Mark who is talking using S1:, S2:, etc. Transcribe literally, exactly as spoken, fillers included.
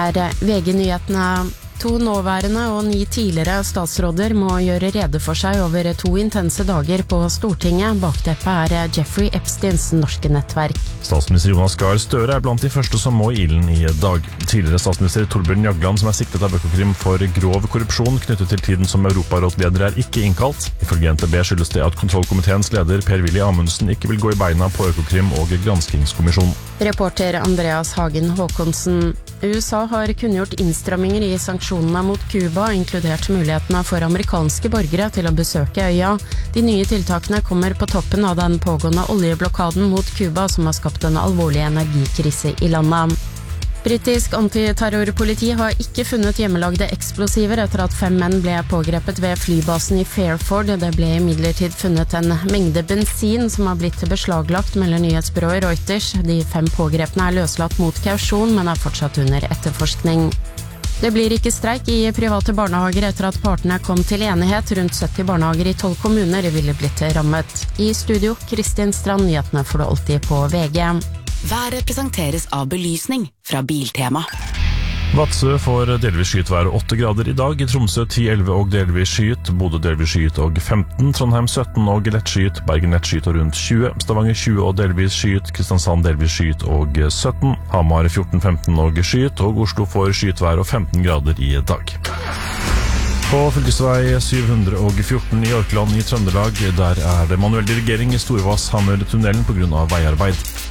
S1: er V G-nyhetene. To nåværende og ni tidligere statsråder må gjøre rede for seg over to intense dager på Stortinget. Bakteppet er Jeffrey Epsteins norske nettverk.
S2: Statsminister Jonas Gahr Støre er blant de første som må i ilden i dag. Tidligere statsminister Torbjørn Jagland, som er siktet av Økokrim for grov korrupsjon knyttet til tiden som Europarådsleder, er ikke innkalt. Ifølge N T B skyldes det at kontrollkomiteens leder Per-Willy Amundsen ikke vil gå i beina på Økokrim og granskingskommisjonen.
S1: Reporter Andreas Hagen Håkonsen. U S A har kunngjort innstramminger i sanksjonene mot Cuba, inkludert mulighetene for amerikanske borgere til å besøke øya. De nye tiltakene kommer på toppen av den pågående oljeblokaden mot Cuba, som har skapt en alvorlig energikrise i landet. Britisk antiterrorpoliti har ikke funnet hjemmelagde eksplosiver etter at fem menn ble pågrepet ved flybasen i Fairford. Det ble imidlertid funnet en mengde bensin som har blitt beslaglagt, melder nyhetsbyrået Reuters. De fem pågrepne er løslatt mot kausjon, men er fortsatt under etterforskning. Det blir ikke streik i private barnehager etter at partene kom til enighet. Rundt sytti barnehager i tolv kommuner ville blitt rammet. I studio, Kristin Strand, nyhetene får du alltid på V G.
S3: Været presenteres av belysning fra Biltema.
S2: Vadsø får delvis skyet vær åtte grader i dag. I Tromsø ti elleve og delvis skyet. Bodø delvis skyet og femten. Trondheim sytten og lett skyet. Bergen lett skyet og rundt tjue. Stavanger tjue og delvis skyet. Kristiansand delvis skyet og sytten. Hamar fjorten femten og skyet. Og Oslo får skyet vær og femten grader i dag. På fylkesvei syv hundre og fjorten i Orkland i Trøndelag, der er det manuell dirigering i Storvass-Hammer-tunnelen på grunn av veiarbeid.